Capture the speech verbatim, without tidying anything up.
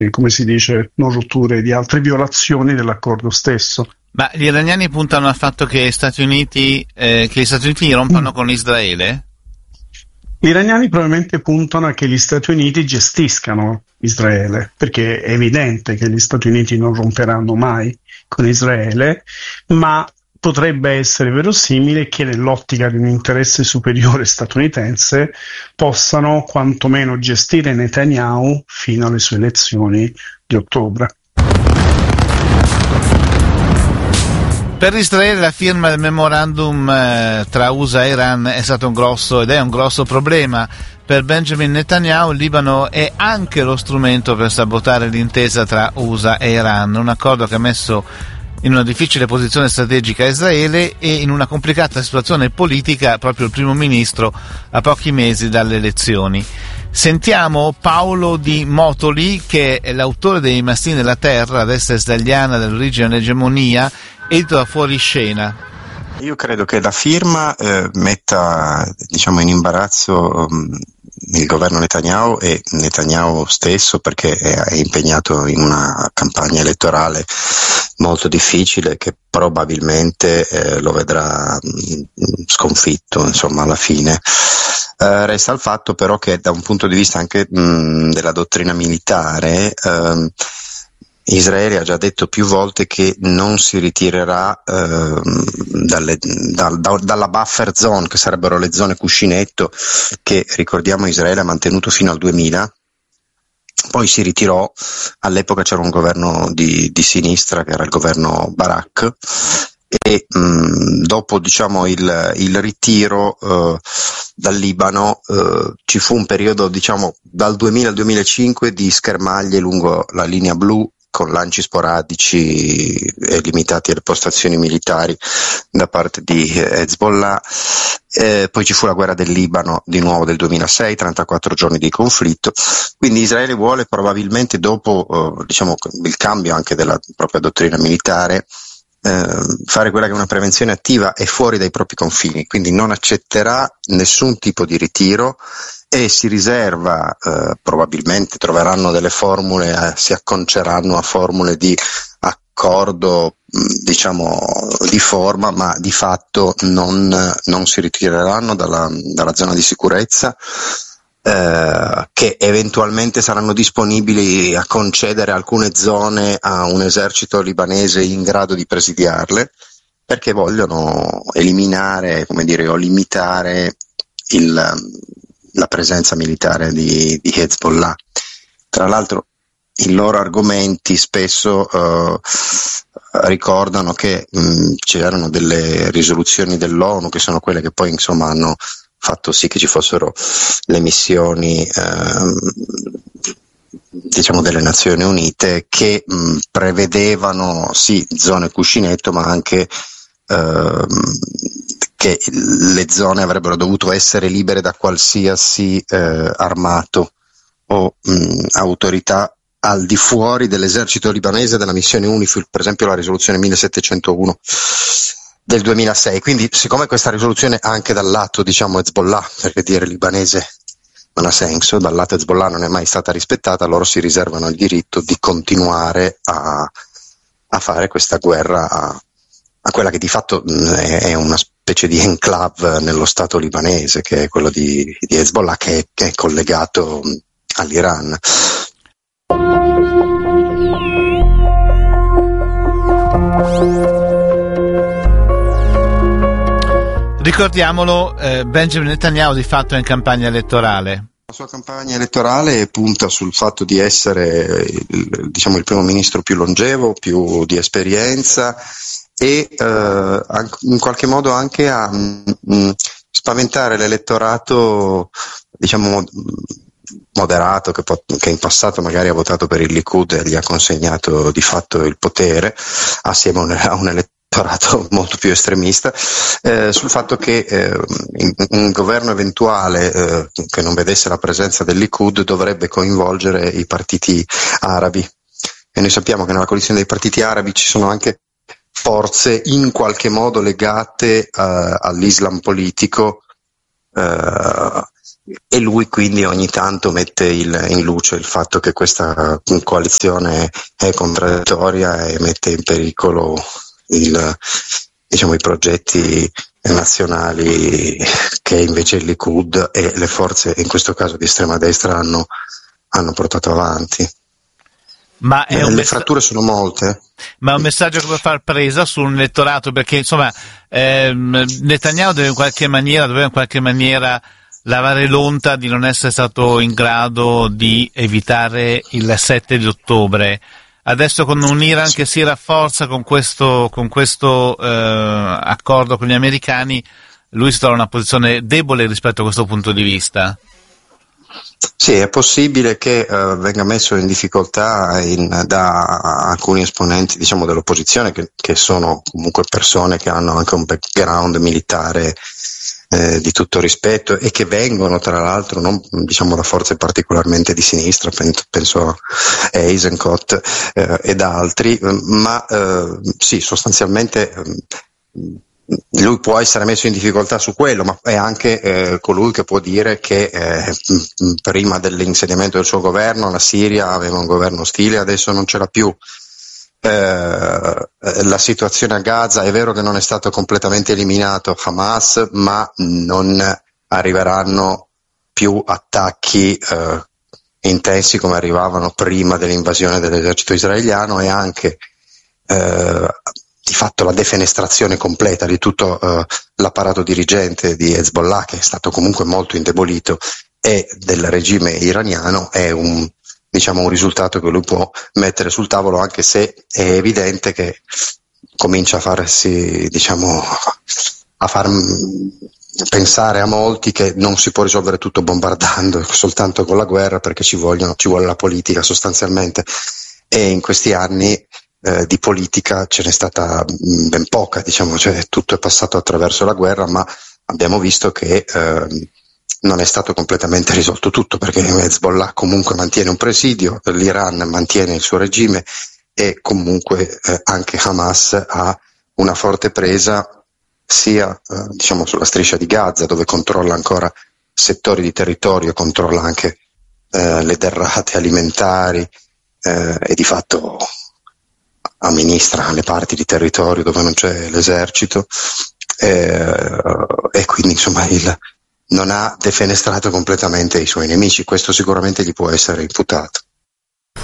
come si dice, non rotture, di altre violazioni dell'accordo stesso. Ma gli iraniani puntano al fatto che gli Stati Uniti, eh, che gli Stati Uniti rompano mm. con Israele? Gli iraniani probabilmente puntano a che gli Stati Uniti gestiscano Israele, perché è evidente che gli Stati Uniti non romperanno mai con Israele, ma potrebbe essere verosimile che nell'ottica di un interesse superiore statunitense possano quantomeno gestire Netanyahu fino alle sue elezioni di ottobre. Per Israele la firma del memorandum eh, tra U S A e Iran è stato un grosso ed è un grosso problema. Per Benjamin Netanyahu il Libano è anche lo strumento per sabotare l'intesa tra U S A e Iran, un accordo che ha messo in una difficile posizione strategica Israele e in una complicata situazione politica proprio il primo ministro a pochi mesi dalle elezioni. Sentiamo Paolo Di Motoli, che è l'autore dei Mastini della Terra, destra israeliana dell'origine dell'egemonia, edito da Fuoriscena. Io credo che la firma eh, metta, diciamo, in imbarazzo um, il governo Netanyahu e Netanyahu stesso, perché è, è impegnato in una campagna elettorale molto difficile che probabilmente eh, lo vedrà mh, sconfitto, insomma, alla fine. Uh, resta il fatto però che da un punto di vista anche mh, della dottrina militare, uh, Israele ha già detto più volte che non si ritirerà uh, dalle, da, da, dalla buffer zone, che sarebbero le zone cuscinetto, che ricordiamo Israele ha mantenuto fino al duemila. Poi si ritirò, all'epoca c'era un governo di, di sinistra che era il governo Barak, e mh, dopo, diciamo, il, il ritiro uh, dal Libano uh, ci fu un periodo, diciamo, dal duemila al duemilacinque di schermaglie lungo la linea blu, con lanci sporadici e limitati alle postazioni militari da parte di Hezbollah. Eh, poi ci fu la guerra del Libano di nuovo del duemilasei, trentaquattro giorni di conflitto. Quindi Israele vuole probabilmente, dopo eh, diciamo il cambio anche della propria dottrina militare, eh, fare quella che è una prevenzione attiva e fuori dai propri confini, quindi non accetterà nessun tipo di ritiro e si riserva, eh, probabilmente troveranno delle formule, eh, si acconceranno a formule di accordo, diciamo, di forma, ma di fatto non, non si ritireranno dalla, dalla zona di sicurezza, eh, che eventualmente saranno disponibili a concedere alcune zone a un esercito libanese in grado di presidiarle, perché vogliono eliminare, come dire, o limitare il, la presenza militare di, di Hezbollah. Tra l'altro i loro argomenti spesso uh, ricordano che mh, c'erano delle risoluzioni dell'ONU, che sono quelle che poi, insomma, hanno fatto sì che ci fossero le missioni uh, diciamo delle Nazioni Unite, che mh, prevedevano sì zone cuscinetto, ma anche uh, che le zone avrebbero dovuto essere libere da qualsiasi uh, armato o mh, autorità al di fuori dell'esercito libanese, della missione UNIFIL, per esempio la risoluzione millesettecentouno del duemilasei. Quindi, siccome questa risoluzione anche dal lato, diciamo, Hezbollah, perché dire libanese non ha senso, dal lato Hezbollah non è mai stata rispettata, loro si riservano il diritto di continuare a, a fare questa guerra a, a quella che di fatto è, è una specie di enclave nello stato libanese, che è quello di, di Hezbollah, che è, che è collegato all'Iran. Ricordiamolo, eh, Benjamin Netanyahu di fatto è in campagna elettorale. La sua campagna elettorale punta sul fatto di essere il, diciamo, il primo ministro più longevo, più di esperienza e eh, in qualche modo anche a mh, spaventare l'elettorato, diciamo, moderato, che, po- che in passato magari ha votato per il Likud e gli ha consegnato di fatto il potere, assieme a un, a un elettorato molto più estremista, eh, sul fatto che eh, in, un governo eventuale eh, che non vedesse la presenza del Likud dovrebbe coinvolgere i partiti arabi. E noi sappiamo che nella coalizione dei partiti arabi ci sono anche forze in qualche modo legate uh, all'Islam politico, uh, e lui quindi ogni tanto mette il, in luce il fatto che questa coalizione è contraddittoria e mette in pericolo il, diciamo, i progetti nazionali che invece il Likud e le forze, in questo caso di estrema destra, hanno, hanno portato avanti. Ma è eh, un le mess- fratture sono molte. Ma è un messaggio che può far presa su un elettorato, perché insomma ehm, Netanyahu deve in qualche maniera, doveva in qualche maniera lavare l'onta di non essere stato in grado di evitare il sette di ottobre. Adesso con un Iran che si rafforza con questo, con questo eh, accordo con gli americani, lui si trova in una posizione debole rispetto a questo punto di vista. Sì, è possibile che uh, venga messo in difficoltà in, da alcuni esponenti, diciamo, dell'opposizione, che, che sono comunque persone che hanno anche un background militare eh, di tutto rispetto e che vengono tra l'altro non, diciamo, da forze particolarmente di sinistra, penso, penso a Eisenkot eh, ed altri, ma eh, sì, sostanzialmente eh, lui può essere messo in difficoltà su quello, ma è anche eh, colui che può dire che eh, prima dell'insediamento del suo governo la Siria aveva un governo ostile, adesso non ce l'ha più. Eh, la situazione a Gaza è vero che non è stato completamente eliminato Hamas, ma non arriveranno più attacchi eh, intensi come arrivavano prima dell'invasione dell'esercito israeliano, e anche eh, di fatto la defenestrazione completa di tutto uh, l'apparato dirigente di Hezbollah, che è stato comunque molto indebolito, e del regime iraniano, è un, diciamo, un risultato che lui può mettere sul tavolo, anche se è evidente che comincia a farsi, diciamo, a far pensare a molti che non si può risolvere tutto bombardando soltanto con la guerra, perché ci vogliono, ci vuole la politica sostanzialmente, e in questi anni Eh, di politica ce n'è stata mh, ben poca, diciamo, cioè tutto è passato attraverso la guerra, ma abbiamo visto che eh, non è stato completamente risolto tutto, perché Hezbollah comunque mantiene un presidio, l'Iran mantiene il suo regime, e comunque eh, anche Hamas ha una forte presa sia eh, diciamo sulla striscia di Gaza, dove controlla ancora settori di territorio, controlla anche eh, le derrate alimentari eh, e di fatto amministra le parti di territorio dove non c'è l'esercito, eh, e quindi insomma il, non ha defenestrato completamente i suoi nemici. Questo sicuramente gli può essere imputato.